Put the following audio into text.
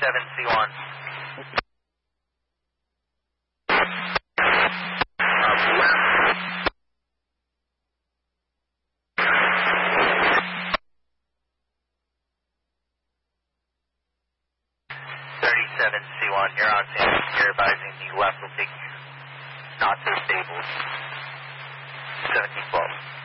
C1. C1, you're on San. You're advising the left will take not so stable. 1712.